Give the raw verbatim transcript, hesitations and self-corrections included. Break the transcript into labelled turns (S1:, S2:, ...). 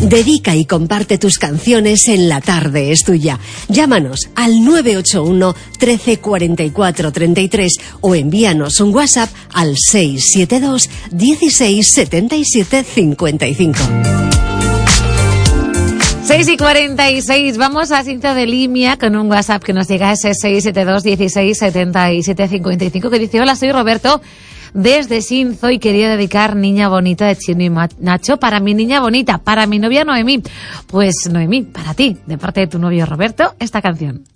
S1: Dedica y comparte tus canciones en La Tarde es Tuya. Llámanos al nueve ocho uno, trece, cuarenta y cuatro, treinta y tres o envíanos un WhatsApp al seis siete dos, dieciséis, setenta y siete, cincuenta y cinco.
S2: seis y cuarenta y seis, vamos a Cinta de Limia con un WhatsApp que nos llega a ese seis siete dos, dieciséis, setenta y siete, cincuenta y cinco, que dice: hola, soy Roberto desde Sinzo y quería dedicar Niña Bonita de Chino y Nacho para mi niña bonita, para mi novia Noemí. Pues Noemí, para ti, de parte de tu novio Roberto, esta canción.